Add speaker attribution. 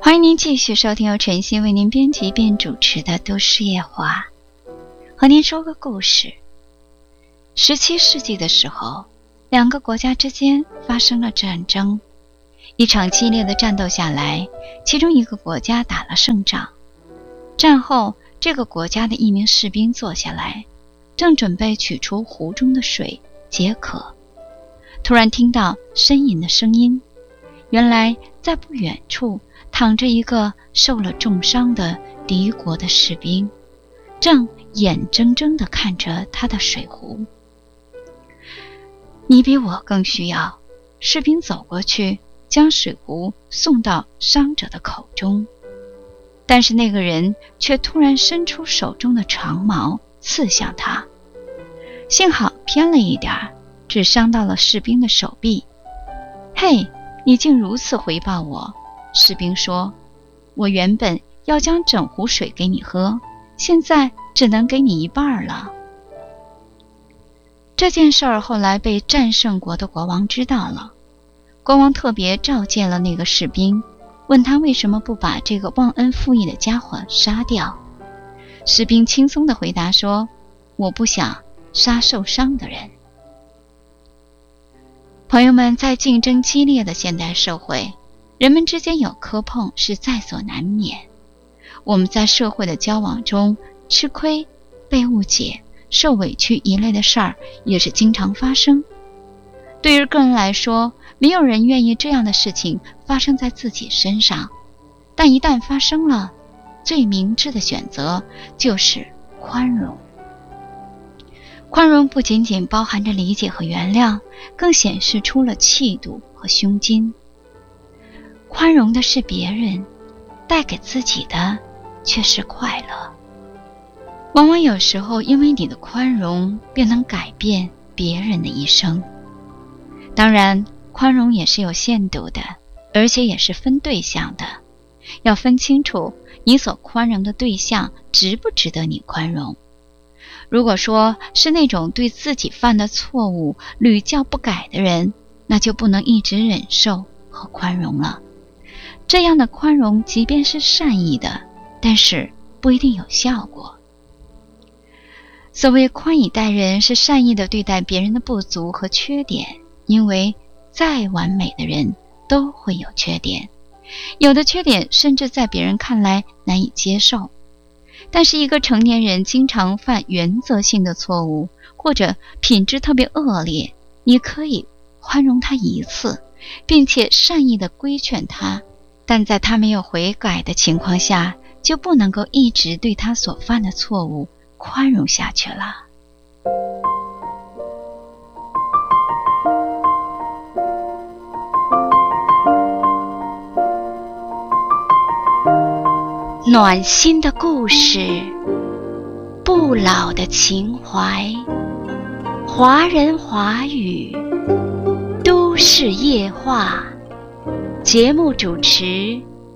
Speaker 1: 欢迎您继续收听由晨曦为您编辑并主持的都市夜话。和您说个故事。17世纪的时候，两个国家之间发生了战争。一场激烈的战斗下来，其中一个国家打了胜仗。战后，这个国家的一名士兵坐下来，正准备取出壶中的水解渴，突然听到呻吟的声音。原来在不远处躺着一个受了重伤的敌国的士兵，正眼睁睁地看着他的水壶。你比我更需要。士兵走过去，将水壶送到伤者的口中，但是那个人却突然伸出手中的长矛刺向他，幸好偏了一点，只伤到了士兵的手臂。嘿，你竟如此回报我！士兵说，我原本要将整壶水给你喝，现在只能给你一半了。这件事儿后来被战胜国的国王知道了，国王特别召见了那个士兵，问他为什么不把这个忘恩负义的家伙杀掉。士兵轻松地回答说，我不想杀受伤的人。朋友们，在竞争激烈的现代社会，人们之间有磕碰是在所难免。我们在社会的交往中吃亏、被误解、受委屈一类的事儿也是经常发生。对于个人来说，没有人愿意这样的事情发生在自己身上，但一旦发生了，最明智的选择就是宽容。宽容不仅仅包含着理解和原谅，更显示出了气度和胸襟。宽容的是别人，带给自己的却是快乐。往往有时候因为你的宽容，便能改变别人的一生。当然，宽容也是有限度的，而且也是分对象的。要分清楚你所宽容的对象值不值得你宽容。如果说是那种对自己犯的错误屡教不改的人，那就不能一直忍受和宽容了。这样的宽容即便是善意的，但是不一定有效果。所谓宽以待人，是善意的对待别人的不足和缺点，因为再完美的人都会有缺点，有的缺点甚至在别人看来难以接受。但是一个成年人经常犯原则性的错误，或者品质特别恶劣，你可以宽容他一次，并且善意地规劝他，但在他没有悔改的情况下，就不能够一直对他所犯的错误宽容下去了。暖心的故事，不老的情怀，华人华语，都市夜话。节目主持